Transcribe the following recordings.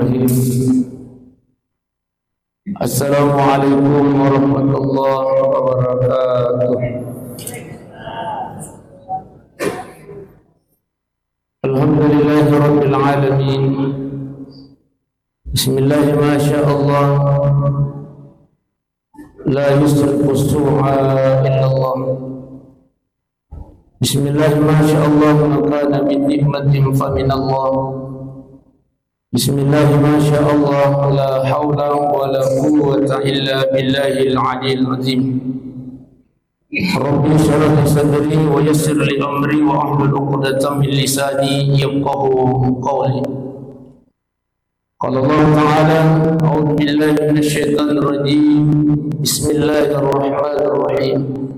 Bismillahirrahmanirrahim. Assalamualaikum warahmatullahi wabarakatuh. Alhamdulillahirabbil alamin. Bismillah ma syaa Allah. La yusrifu su'a illa Allah. Bismillah ma syaa Allah ma kana min ni'matin fa min Allah. Bismillah ma syaa Allah la haula wa la quwwata illa billahil aliyyil azim. Rabbi shrah li sadri wa yassir li amri wa ahlul 'uqdatam min lisani yafqahu qawli. Qala Allah ta'ala a'udzu billahi minasy syaithanir rajim. Bismillahirrahmanirrahim.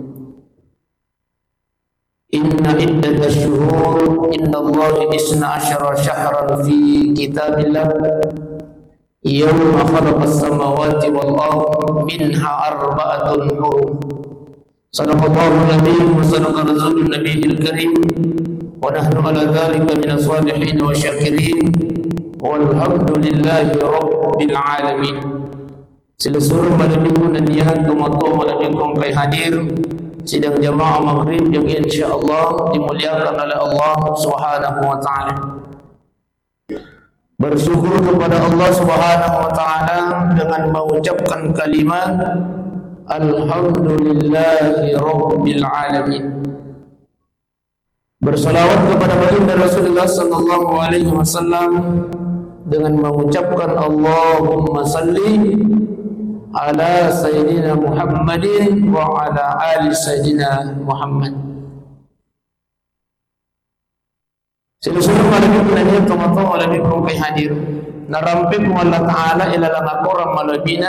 Inna iddatash shuhur indallahi 12 syahran fi kitabillah yawma khalaqas samawati wal ardh minha arba'atun hurum. Sadaqallahu nabiyyun wa sadaqa rasulun nabiyil karim wa nahnu ala dhalika minas salihin wa syakirin walhamdulillahi rabbil alamin. Sila suruh malaikun dan niat kumato malaikun kai hadir sidang jamaah maghrib yang insyaallah dimuliakan oleh Allah Subhanahu wa taala. Bersyukur kepada Allah Subhanahu wa taala dengan mengucapkan kalimat alhamdulillahi rabbil alamin. Bersalawat kepada baginda Rasulullah sallallahu alaihi wasallam dengan mengucapkan Allahumma salli ala sayyidina Muhammadin wa ala ali sayyidina Muhammad. Seluruh malaikut nanya tomato malaikut kay hadir narampi ko Allah Taala ila lang akoram malabina.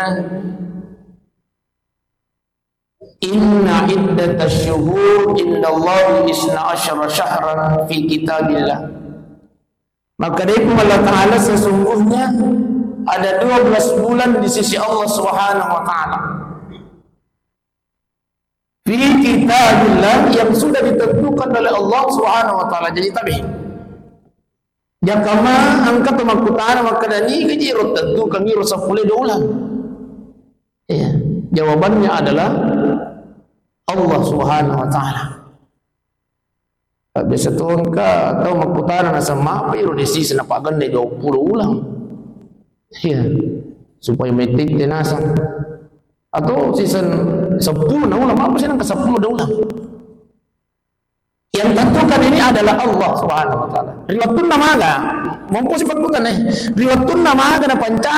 Inna iddatash shuhur indallahi 12 syahran fi kitabillah. Maka dari Allah Taala sesungguhnya ada 12 bulan di sisi Allah Subhanahu wa taala. Fi kitabillah yang sudah ditentukan oleh Allah Subhanahu wa taala. Jadi tabi. Jakama angkat makutana makadani kejirut tentu kami rusak boleh ulang. Ya, jawabannya adalah Allah Subhanahu wa taala. Biasa tuan ka atau makutana nasa mapa iro desi senapagan de 20 ulang. Ya, supaya metik jenazah atau season 10 na ulang apa sih nang ke 10 dah ulang. Yang tentukan ini adalah Allah Subhanahu wa taala. Riwayatun nama ga, mampu sifat bukan riwayatun nama ga na panca